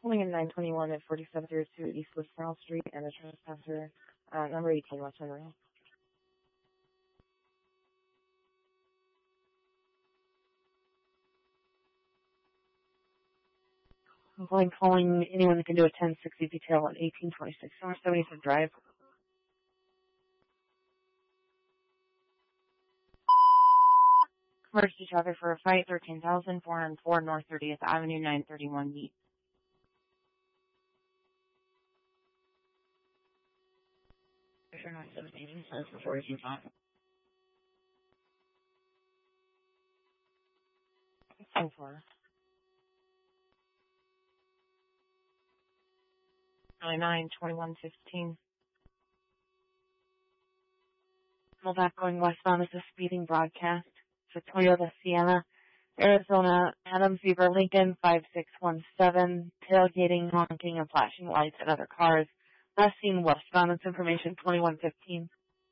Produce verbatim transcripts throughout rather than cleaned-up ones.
Pulling in nine twenty-one at forty-seven oh two East LaSalle Street and a trespasser, uh, number eighteen, West Monroe. I'm calling, calling anyone that can do a ten sixty detail at eighteen twenty-six North seventy-fifth Drive. Emergency traffic for a fight, thirteen thousand four hundred four North thirtieth Avenue, nine thirty-one B. Sure, not seventeen, says before you talk. ten four. nine twenty-one fifteen. Well, back going westbound is a speeding broadcast. It's a Toyota Sienna, Arizona, Adams Beaver Lincoln, five six one seven, tailgating, honking, and flashing lights at other cars. Last seen westbound, it's information twenty-one fifteen.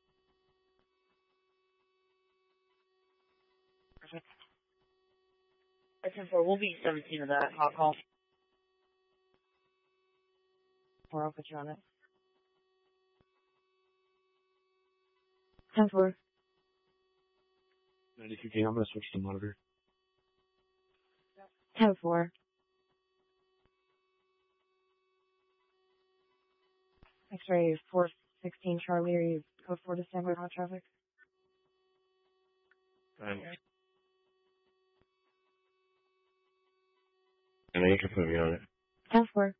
Perfect. ten four, we'll be seventeen of that. I'll call. Or I'll put you on it. ten four. ninety-two K, I'm going to switch to monitor. ten four. X-ray four sixteen Charlie, are you code four to standby hot traffic? Um, and then you can put me on it. ten four.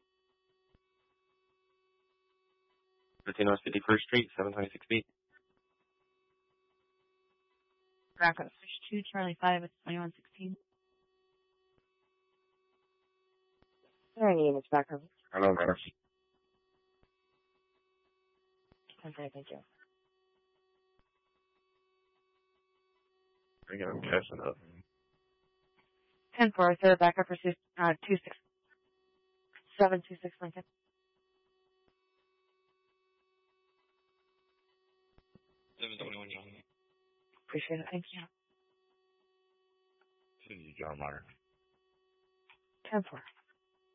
fifteen West fifty-first Street, seven twenty-six B. Back up, switch two Charlie five, it's twenty-one sixteen. There any units back up? I don't know. Okay, thank you. I got him catching up. ten four, third backup for uh, two six seven two six Lincoln. seven twenty-one John. Appreciate it, thank you. John Meyer. ten four.